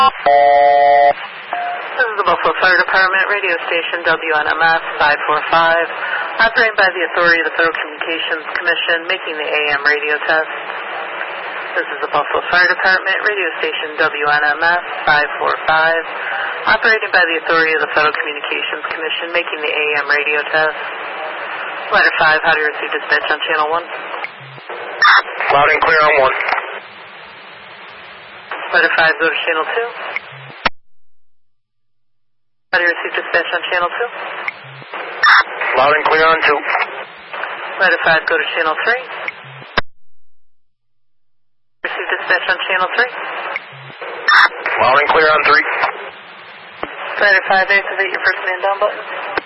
This is the Buffalo Fire Department, radio station WNMF 545, operated by the authority of the Federal Communications Commission, making the AM radio test. This is the Buffalo Fire Department, radio station WNMF 545, operated by the authority of the Federal Communications Commission, making the AM radio test. Letter 5, how do you receive dispatch on channel 1? Loud and clear on 1. Letter 5, go to channel 2. How do you receive dispatch on channel 2? Loud and clear on 2. Letter 5, go to channel 3. Receive dispatch on channel 3. Loud and clear on 3. Letter 5, activate your first man down button.